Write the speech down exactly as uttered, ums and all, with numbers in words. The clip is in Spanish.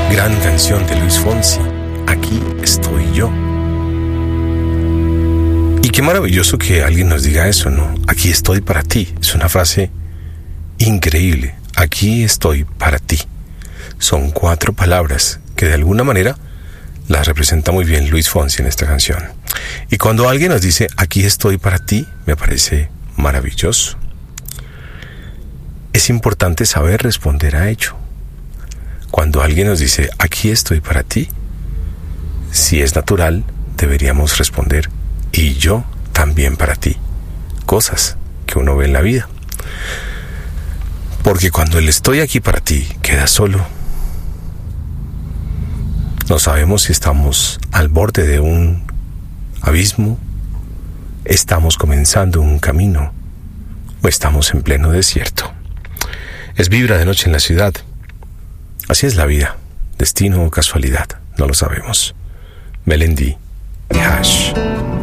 Gran canción de Luis Fonsi, Aquí estoy yo. Y qué maravilloso que alguien nos diga eso, ¿no? Aquí estoy para ti. Es una frase increíble. Aquí estoy para ti. Son cuatro palabras que de alguna manera las representa muy bien Luis Fonsi en esta canción. Y cuando alguien nos dice, aquí estoy para ti, me parece maravilloso. Es importante saber responder a ello. Cuando alguien nos dice, aquí estoy para ti, si es natural, deberíamos responder, y yo también para ti. Cosas que uno ve en la vida. Porque cuando el estoy aquí para ti queda solo, no sabemos si estamos al borde de un abismo, estamos comenzando un camino o estamos en pleno desierto. Es Vibra de Noche en la Ciudad. Así es la vida, destino o casualidad, no lo sabemos. Melendi y Hash.